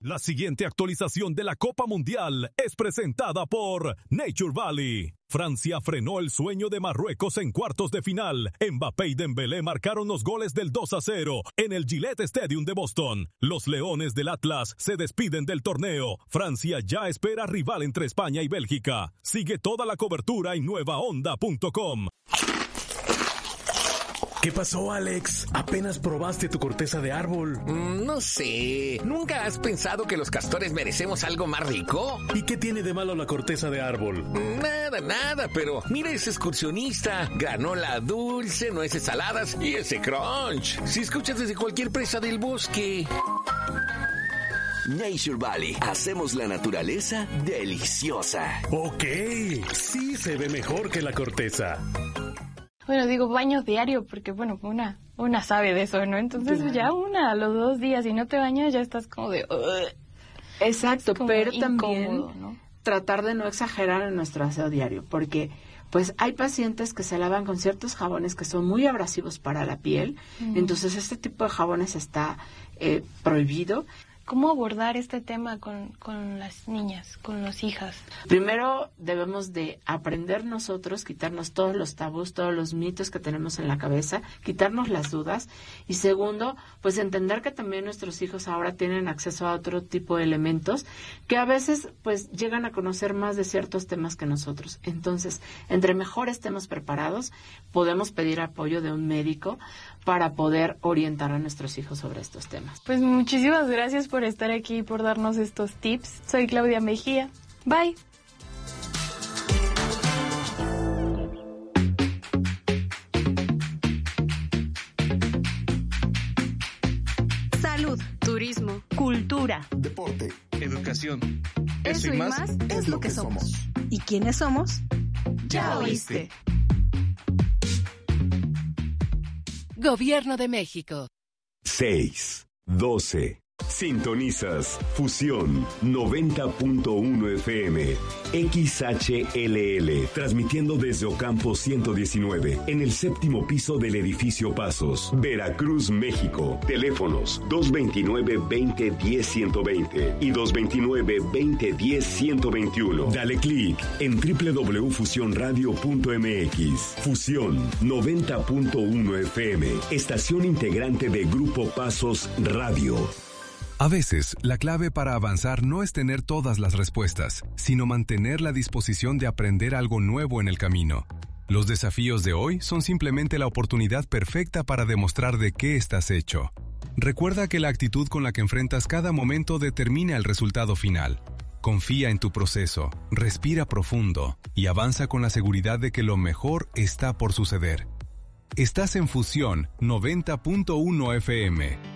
La siguiente actualización de la Copa Mundial es presentada por Nature Valley. Francia frenó el sueño de Marruecos en cuartos de final. Mbappé y Dembélé marcaron los goles del 2-0 en el Gillette Stadium de Boston. Los Leones del Atlas se despiden del torneo. Francia ya espera rival entre España y Bélgica. Sigue toda la cobertura en nuevaonda.com. ¿Qué pasó, Alex? ¿Apenas probaste tu corteza de árbol? No sé. ¿Nunca has pensado que los castores merecemos algo más rico? ¿Y qué tiene de malo la corteza de árbol? Nada, pero mira ese excursionista. Granola dulce, nueces saladas y ese crunch. Si escuchas desde cualquier presa del bosque. Nature Valley. Hacemos la naturaleza deliciosa. Ok, sí se ve mejor que la corteza. Bueno, digo baños diario porque, bueno, una sabe de eso, ¿no? Entonces ya a los 2 días, si no te bañas ya estás como de... Exacto, pero también incómodo, ¿no? Tratar de no exagerar en nuestro aseo diario, porque pues hay pacientes que se lavan con ciertos jabones que son muy abrasivos para la piel, entonces este tipo de jabones está prohibido. ¿Cómo abordar este tema con las niñas, con las hijas? Primero debemos de aprender nosotros, quitarnos todos los tabús, todos los mitos que tenemos en la cabeza, quitarnos las dudas. Y segundo, pues entender que también nuestros hijos ahora tienen acceso a otro tipo de elementos que a veces pues llegan a conocer más de ciertos temas que nosotros. Entonces, entre mejor estemos preparados, podemos pedir apoyo de un médico para poder orientar a nuestros hijos sobre estos temas. Pues muchísimas gracias por estar aquí y por darnos estos tips. Soy Claudia Mejía. Bye. Salud, turismo, cultura, deporte, educación. Eso y más es lo que somos. ¿Y quiénes somos? Ya oíste. Gobierno de México. 6, 12. Sintonizas Fusión 90.1 FM, XHLL, transmitiendo desde Ocampo 119, en el 7º piso del edificio Pasos, Veracruz, México. Teléfonos 229-2010-120 y 229-2010-121. Dale clic en www.fusionradio.mx. Fusión 90.1 FM, estación integrante de Grupo Pasos Radio. A veces, la clave para avanzar no es tener todas las respuestas, sino mantener la disposición de aprender algo nuevo en el camino. Los desafíos de hoy son simplemente la oportunidad perfecta para demostrar de qué estás hecho. Recuerda que la actitud con la que enfrentas cada momento determina el resultado final. Confía en tu proceso, respira profundo y avanza con la seguridad de que lo mejor está por suceder. Estás en Fusión 90.1 FM.